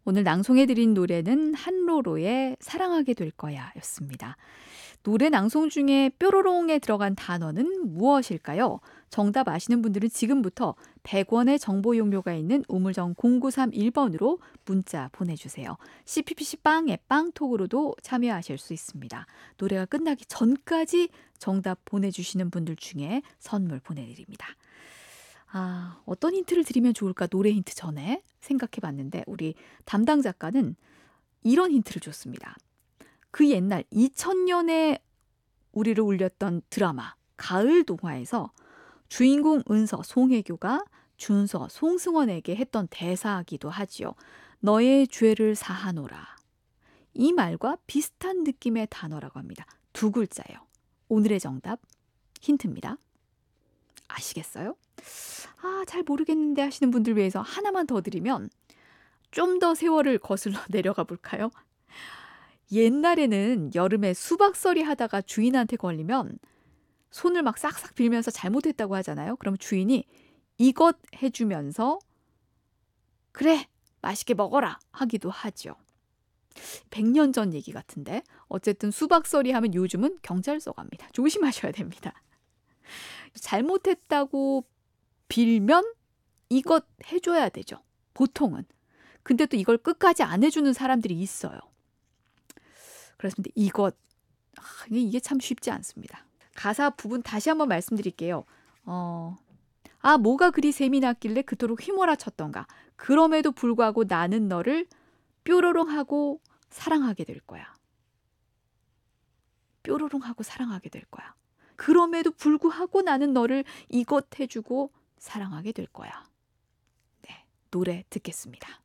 오늘 낭송해드린 노래는 한로로의 사랑하게 될 거야 였습니다. 노래 낭송 중에 뾰로롱에 들어간 단어는 무엇일까요? 정답 아시는 분들은 지금부터 100원의 정보 용료가 있는 우물정 0931번으로 문자 보내주세요. CPPC 빵 앱빵 톡으로도 참여하실 수 있습니다. 노래가 끝나기 전까지 정답 보내주시는 분들 중에 선물 보내드립니다. 어떤 힌트를 드리면 좋을까? 노래 힌트 전에 생각해 봤는데 우리 담당 작가는 이런 힌트를 줬습니다. 그 옛날 2000년에 우리를 울렸던 드라마 가을 동화에서 주인공 은서 송혜교가 준서 송승헌에게 했던 대사이기도 하지요. 너의 죄를 사하노라. 이 말과 비슷한 느낌의 단어라고 합니다. 두 글자예요. 오늘의 정답 힌트입니다. 아시겠어요? 잘 모르겠는데 하시는 분들 위해서 하나만 더 드리면 좀 더 세월을 거슬러 내려가 볼까요? 옛날에는 여름에 수박서리 하다가 주인한테 걸리면 손을 막 싹싹 빌면서 잘못했다고 하잖아요. 그럼 주인이 이것 해주면서 그래 맛있게 먹어라 하기도 하죠. 100년 전 얘기 같은데 어쨌든 수박서리 하면 요즘은 경찰서 갑니다. 조심하셔야 됩니다. 잘못했다고 빌면 이것 해줘야 되죠. 보통은. 근데 또 이걸 끝까지 안 해주는 사람들이 있어요. 그렇습니다. 이게 참 쉽지 않습니다. 가사 부분 다시 한번 말씀드릴게요. 뭐가 그리 셈이 났길래 그토록 휘몰아쳤던가. 그럼에도 불구하고 나는 너를 뾰로롱하고 사랑하게 될 거야. 뾰로롱하고 사랑하게 될 거야. 그럼에도 불구하고 나는 너를 이것 해주고 사랑하게 될 거야. 네, 노래 듣겠습니다.